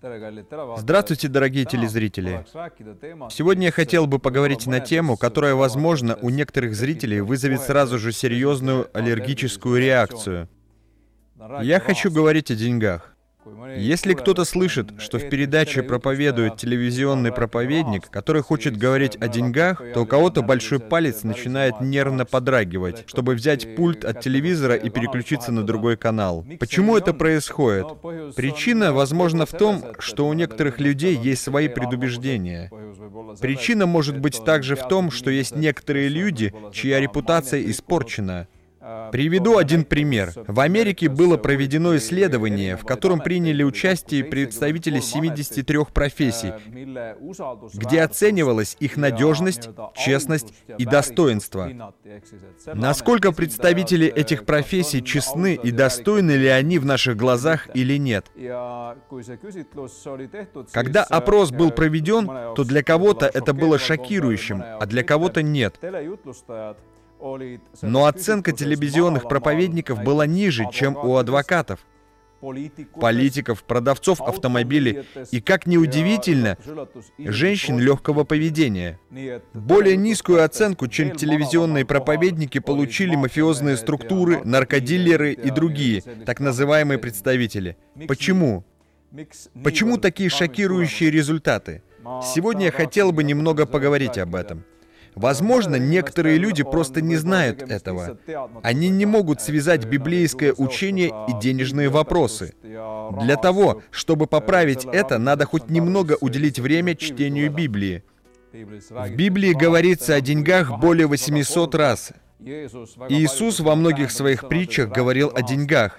Здравствуйте, дорогие телезрители! Сегодня я хотел бы поговорить на тему, которая, возможно, у некоторых зрителей вызовет сразу же серьезную аллергическую реакцию. Я хочу говорить о деньгах. Если кто-то слышит, что в передаче проповедует телевизионный проповедник, который хочет говорить о деньгах, то у кого-то большой палец начинает нервно подрагивать, чтобы взять пульт от телевизора и переключиться на другой канал. Почему это происходит? Причина, возможно, в том, что у некоторых людей есть свои предубеждения. Причина может быть также в том, что есть некоторые люди, чья репутация испорчена. Приведу один пример. В Америке было проведено исследование, в котором приняли участие представители 73 профессий, где оценивалась их надежность, честность и достоинство. Насколько представители этих профессий честны и достойны ли они в наших глазах или нет? Когда опрос был проведен, то для кого-то это было шокирующим, а для кого-то нет. Но оценка телевизионных проповедников была ниже, чем у адвокатов, политиков, продавцов автомобилей и, как ни удивительно, женщин легкого поведения. Более низкую оценку, чем телевизионные проповедники, получили мафиозные структуры, наркодилеры и другие, так называемые представители. Почему? Почему такие шокирующие результаты? Сегодня я хотел бы немного поговорить об этом. Возможно, некоторые люди просто не знают этого. Они не могут связать библейское учение и денежные вопросы. Для того, чтобы поправить это, надо хоть немного уделить время чтению Библии. В Библии говорится о деньгах более 800 раз. Иисус во многих своих притчах говорил о деньгах.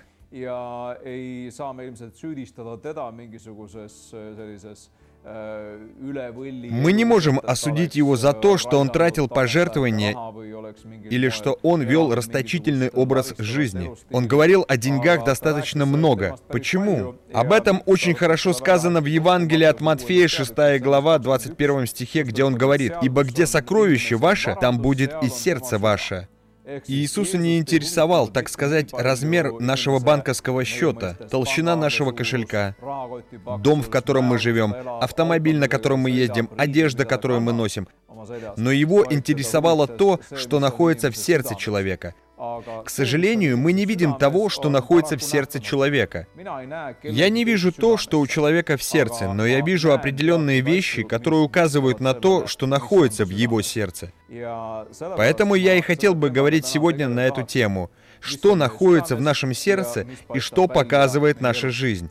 Мы не можем осудить его за то, что он тратил пожертвования или что он вел расточительный образ жизни. Он говорил о деньгах достаточно много. Почему? Об этом очень хорошо сказано в Евангелии от Матфея, 6 глава, 21 стихе, где он говорит: «Ибо где сокровище ваше, там будет и сердце ваше». Иисуса не интересовал, так сказать, размер нашего банковского счета, толщина нашего кошелька, дом, в котором мы живем, автомобиль, на котором мы ездим, одежда, которую мы носим. Но его интересовало то, что находится в сердце человека. К сожалению, мы не видим того, что находится в сердце человека. Я не вижу то, что у человека в сердце, но я вижу определенные вещи, которые указывают на то, что находится в его сердце. Поэтому я и хотел бы говорить сегодня на эту тему. Что находится в нашем сердце и что показывает наша жизнь?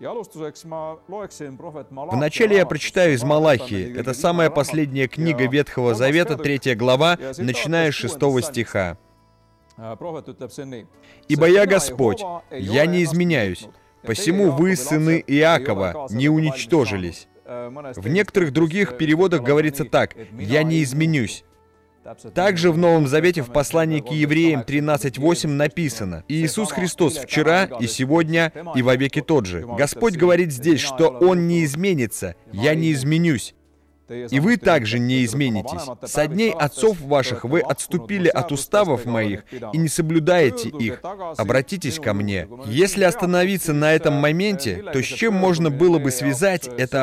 Вначале я прочитаю из Малахии. Это самая последняя книга Ветхого Завета, 3 глава, начиная с 6 стиха. «Ибо я Господь, я не изменяюсь, посему вы, сыны Иакова, не уничтожились». В некоторых других переводах говорится так: «Я не изменюсь». Также в Новом Завете в послании к Евреям 13:8 написано: «Иисус Христос вчера и сегодня и вовеки тот же». Господь говорит здесь, что Он не изменится, «Я не изменюсь». И вы также не изменитесь. Со дней отцов ваших вы отступили от уставов моих и не соблюдаете их. Обратитесь ко мне. Если остановиться на этом моменте, то с чем можно было бы связать это